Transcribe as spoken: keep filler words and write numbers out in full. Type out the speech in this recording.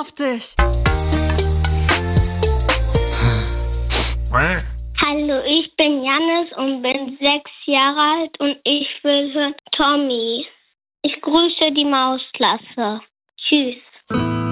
auf dich. Hallo, ich bin Jannis und bin sechs Jahre alt und ich will hören Tommy. Ich grüße die Mausklasse. Tschüss.